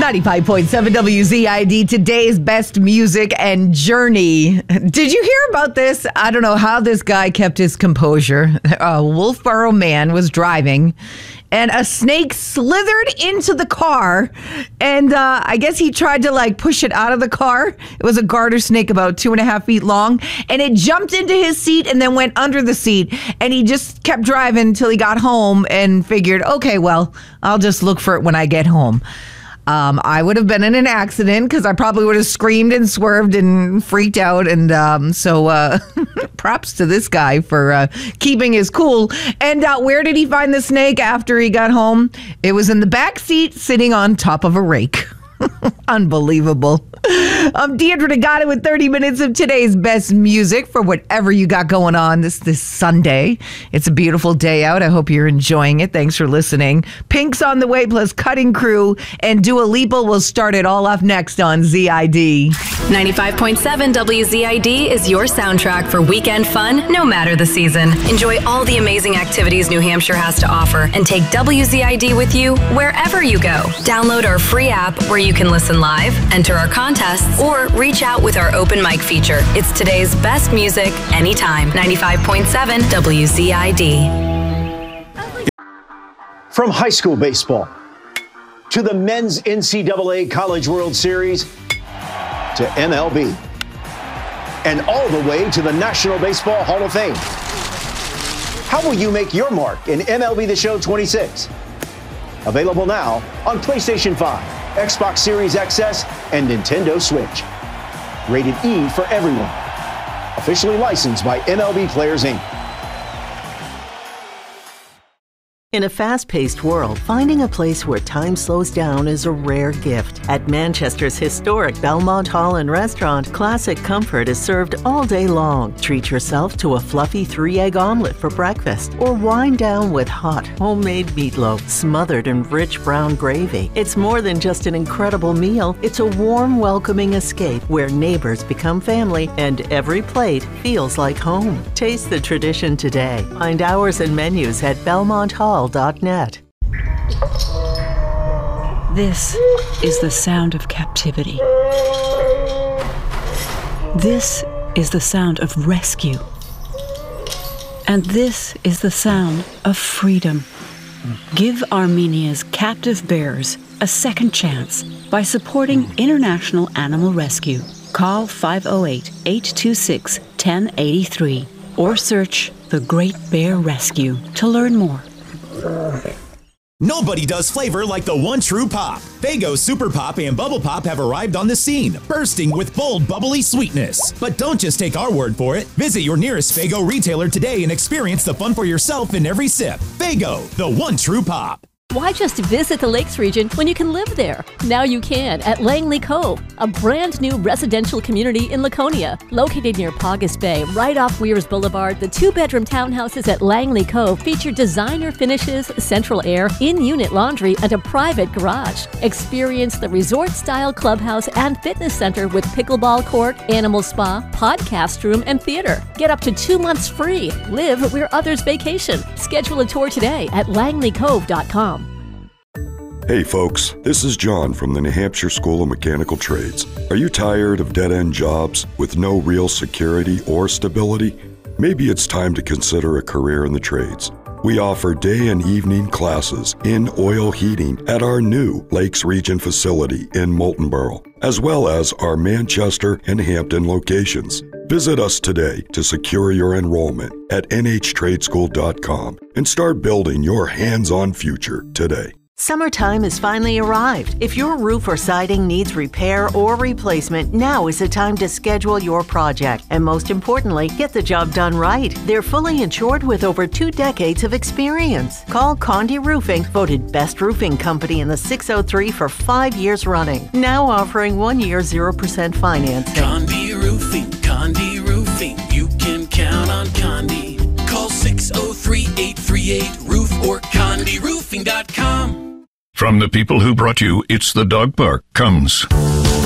95.7 WZID, today's best music and journey. Did you hear about this? I don't know how this guy kept his composure. A Wolfboro man was driving and a snake slithered into the car, and I guess he tried to push it out of the car. It was a garter snake about 2.5 feet long, and it jumped into his seat and then went under the seat, and he just kept driving until he got home and figured, okay, well, I'll just look for it when I get home. I would have been in an accident because I probably would have screamed and swerved and freaked out. And so props to this guy for keeping his cool. And where did he find the snake after he got home? It was in the back seat sitting on top of a rake. Unbelievable. I'm Deidre Tagata with 30 minutes of today's best music for whatever you got going on this Sunday. It's a beautiful day out. I hope you're enjoying it. Thanks for listening. Pink's on the way, plus Cutting Crew, and Dua Lipa will start it all off next on ZID. 95.7 WZID is your soundtrack for weekend fun, no matter the season. Enjoy all the amazing activities New Hampshire has to offer and take WZID with you wherever you go. Download our free app where you can listen live, enter our contests, or reach out with our open mic feature. It's today's best music anytime. 95.7 WZID. From high school baseball to the men's NCAA College World Series to MLB and all the way to the National Baseball Hall of Fame. How will you make your mark in MLB The Show 26? Available now on PlayStation 5. Xbox Series XS, and Nintendo Switch. Rated E for everyone. Officially licensed by MLB Players, Inc. In a fast-paced world, finding a place where time slows down is a rare gift. At Manchester's historic Belmont Hall and Restaurant, classic comfort is served all day long. Treat yourself to a fluffy 3-egg omelet for breakfast, or wind down with hot, homemade meatloaf smothered in rich brown gravy. It's more than just an incredible meal. It's a warm, welcoming escape where neighbors become family and every plate feels like home. Taste the tradition today. Find hours and menus at BelmontHall.net. This is the sound of captivity. This is the sound of rescue. And this is the sound of freedom. Give Armenia's captive bears a second chance by supporting International Animal Rescue. Call 508-826-1083 or search The Great Bear Rescue to learn more. Nobody does flavor like the one true pop. Faygo Super Pop and Bubble Pop have arrived on the scene, bursting with bold, bubbly sweetness. But don't just take our word for it. Visit your nearest Faygo retailer today and experience the fun for yourself in every sip. Faygo, the one true pop. Why just visit the Lakes region when you can live there? Now you can at Langley Cove, a brand new residential community in Laconia. Located near Paugus Bay, right off Weirs Boulevard, the 2-bedroom townhouses at Langley Cove feature designer finishes, central air, in-unit laundry, and a private garage. Experience the resort-style clubhouse and fitness center with pickleball court, animal spa, podcast room, and theater. Get up to 2 months free. Live where others vacation. Schedule a tour today at langleycove.com. Hey folks, this is John from the New Hampshire School of Mechanical Trades. Are you tired of dead-end jobs with no real security or stability? Maybe it's time to consider a career in the trades. We offer day and evening classes in oil heating at our new Lakes Region facility in Moultonboro, as well as our Manchester and Hampton locations. Visit us today to secure your enrollment at nhtradeschool.com and start building your hands-on future today. Summertime has finally arrived. If your roof or siding needs repair or replacement, now is the time to schedule your project. And most importantly, get the job done right. They're fully insured with over 2 decades of experience. Call Condé Roofing, voted best roofing company in the 603 for 5 years running. Now offering 1 year 0% financing. Condé Roofing, Condé Roofing. You can count on Condé. Call 603-838-ROOF or CondéRoofing.com. From the people who brought you It's the Dog Park comes